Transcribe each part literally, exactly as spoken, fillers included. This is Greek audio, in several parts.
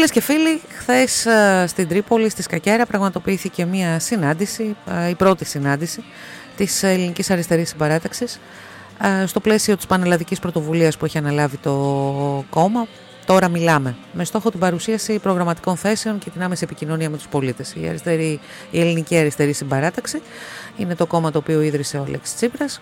Φίλες και φίλοι, χθες στην Τρίπολη, στη Σκακέρα, πραγματοποιήθηκε μια συνάντηση, η πρώτη συνάντηση της Ελληνικής Αριστερής Συμπαράταξης στο πλαίσιο της πανελλαδικής πρωτοβουλίας που έχει αναλάβει το κόμμα. Τώρα μιλάμε, με στόχο την παρουσίαση προγραμματικών θέσεων και την άμεση επικοινωνία με τους πολίτες. Η, αριστερή, η Ελληνική Αριστερή Συμπαράταξη είναι το κόμμα το οποίο ίδρυσε ο Αλέξης Τσίπρας.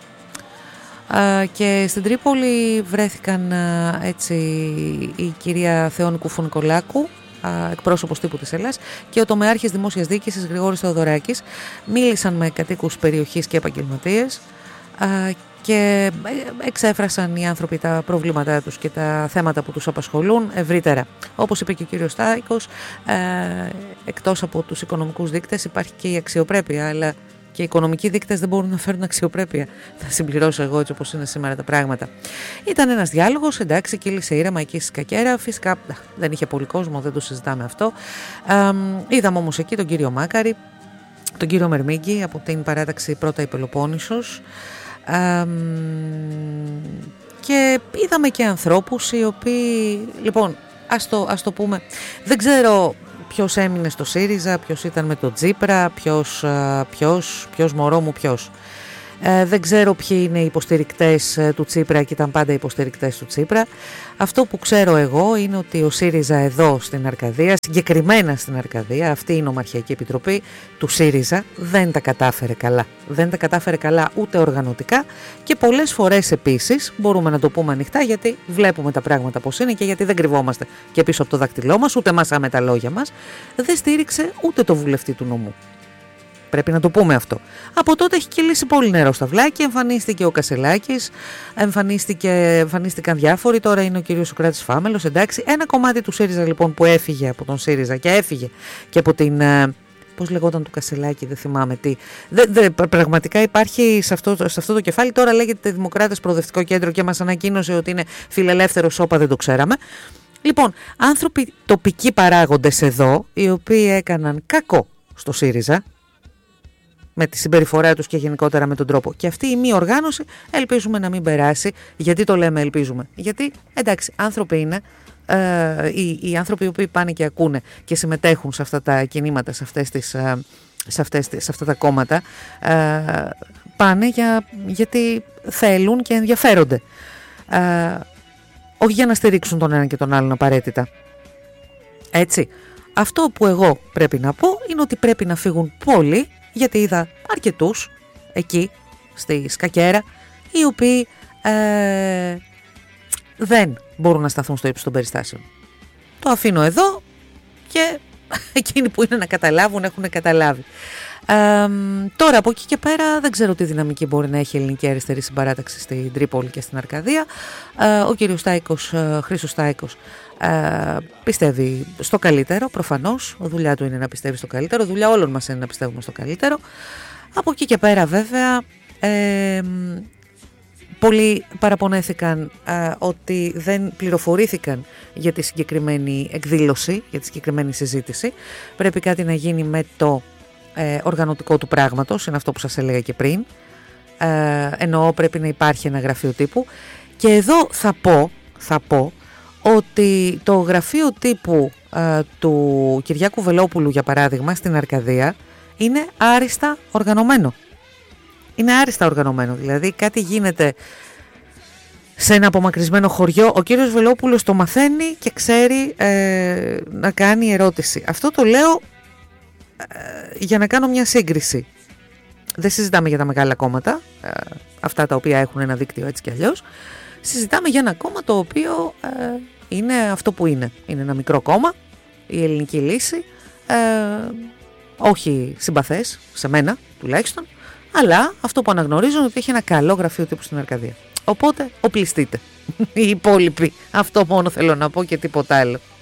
Και στην Τρίπολη βρέθηκαν έτσι η κυρία Θεόνη Κουφού-Νικολάκου, εκπρόσωπος τύπου της Ελλάς, και ο τομεάρχης δημόσιας διοίκησης Γρηγόρης Θεοδωράκης. Μίλησαν με κατοίκους περιοχής και επαγγελματίες και εξέφρασαν οι άνθρωποι τα προβλήματά τους και τα θέματα που τους απασχολούν ευρύτερα. Όπως είπε και ο κύριος Στάικος, εκτός από τους οικονομικούς δείκτες υπάρχει και η αξιοπρέπεια, αλλά και οι οικονομικοί δείκτες δεν μπορούν να φέρουν αξιοπρέπεια. Θα συμπληρώσω εγώ έτσι όπως είναι σήμερα τα πράγματα. Ήταν ένας διάλογος, εντάξει, κύλησε ήρεμα εκεί στη Σκακέρα. Φυσικά δεν είχε πολύ κόσμο, δεν το συζητάμε αυτό. Ε, είδαμε όμως εκεί τον κύριο Μάκαρη, τον κύριο Μερμίγκη από την παράταξη Πρώτα η Πελοπόννησος. Ε, και είδαμε και ανθρώπους οι οποίοι, λοιπόν, ας το, ας το πούμε, δεν ξέρω ποιος έμεινε στο ΣΥΡΙΖΑ, ποιος ήταν με τον Τσίπρα, ποιος, ποιος, ποιος μωρό μου ποιος. Ε, δεν ξέρω ποιοι είναι οι υποστηρικτές του Τσίπρα και ήταν πάντα υποστηρικτές του Τσίπρα. Αυτό που ξέρω εγώ είναι ότι ο ΣΥΡΙΖΑ εδώ στην Αρκαδία, συγκεκριμένα στην Αρκαδία, αυτή η νομαρχιακή επιτροπή του ΣΥΡΙΖΑ, δεν τα κατάφερε καλά. Δεν τα κατάφερε καλά ούτε οργανωτικά και πολλές φορές επίσης, μπορούμε να το πούμε ανοιχτά, γιατί βλέπουμε τα πράγματα πώς είναι και γιατί δεν κρυβόμαστε και πίσω από το δάχτυλό μας, ούτε μασάμε τα λόγια μας, δεν στήριξε ούτε το βουλευτή του νομού. Πρέπει να το πούμε αυτό. Από τότε έχει κυλήσει πολύ νερό στα βλάκια, εμφανίστηκε ο Κασελάκης, εμφανίστηκε, εμφανίστηκαν διάφοροι, τώρα είναι ο κύριος Σωκράτης Φάμελος, εντάξει. Ένα κομμάτι του ΣΥΡΙΖΑ λοιπόν που έφυγε από τον ΣΥΡΙΖΑ και έφυγε και από την, πώς λεγόταν του Κασελάκη, δεν θυμάμαι τι. Δε, δε, πραγματικά υπάρχει σε αυτό, σε αυτό το κεφάλι, τώρα λέγεται Δημοκράτες Προοδευτικό Κέντρο και μας ανακοίνωσε ότι είναι φιλελεύθερο σώπα, δεν το ξέραμε. Λοιπόν, άνθρωποι τοπικοί παράγοντες εδώ, οι οποίοι έκαναν κακό στο ΣΥΡΙΖΑ, με τη συμπεριφορά τους και γενικότερα με τον τρόπο. Και αυτή η μη οργάνωση ελπίζουμε να μην περάσει. Γιατί το λέμε ελπίζουμε? Γιατί εντάξει, άνθρωποι είναι, ε, οι, οι άνθρωποι οι οποίοι πάνε και ακούνε και συμμετέχουν σε αυτά τα κινήματα, σε, αυτές τις, ε, σε, αυτές, σε αυτά τα κόμματα, ε, πάνε για, γιατί θέλουν και ενδιαφέρονται. Ε, όχι για να στηρίξουν τον έναν και τον άλλον απαραίτητα. Έτσι. Αυτό που εγώ πρέπει να πω είναι ότι πρέπει να φύγουν πολλοί, γιατί είδα αρκετούς εκεί στη Σκακέρα οι οποίοι ε, δεν μπορούν να σταθούν στο ύψος των περιστάσεων. Το αφήνω εδώ και εκείνοι που είναι να καταλάβουν έχουν καταλάβει. Ε, τώρα από εκεί και πέρα δεν ξέρω τι δυναμική μπορεί να έχει η Ελληνική Αριστερή Συμπαράταξη στην Τρίπολη και στην Αρκαδία. Ε, ο κύριος Στάικος, ε, Χρήστος Στάικος, Uh, πιστεύει στο καλύτερο, προφανώς. Δουλειά του είναι να πιστεύει στο καλύτερο. Δουλειά όλων μας είναι να πιστεύουμε στο καλύτερο. Από εκεί και πέρα βέβαια ε, πολλοί παραπονέθηκαν uh, ότι δεν πληροφορήθηκαν για τη συγκεκριμένη εκδήλωση, για τη συγκεκριμένη συζήτηση. Πρέπει κάτι να γίνει με το ε, οργανωτικό του πράγματος, είναι αυτό που σας έλεγα και πριν. Uh, εννοώ πρέπει να υπάρχει ένα γραφείο τύπου. Και εδώ θα πω, θα πω ότι το γραφείο τύπου α, του Κυριάκου Βελόπουλου, για παράδειγμα, στην Αρκαδία, είναι άριστα οργανωμένο. Είναι άριστα οργανωμένο, δηλαδή κάτι γίνεται σε ένα απομακρυσμένο χωριό, ο κύριος Βελόπουλος το μαθαίνει και ξέρει ε, να κάνει ερώτηση. Αυτό το λέω ε, για να κάνω μια σύγκριση. Δεν συζητάμε για τα μεγάλα κόμματα, ε, αυτά τα οποία έχουν ένα δίκτυο έτσι κι αλλιώς. Συζητάμε για ένα κόμμα το οποίο ε, είναι αυτό που είναι. Είναι ένα μικρό κόμμα, η Ελληνική Λύση, ε, όχι συμπαθές, σε μένα τουλάχιστον, αλλά αυτό που αναγνωρίζω είναι ότι έχει ένα καλό γραφείο τύπου στην Αρκαδία. Οπότε οπλιστείτε οι υπόλοιποι. Αυτό μόνο θέλω να πω και τίποτα άλλο.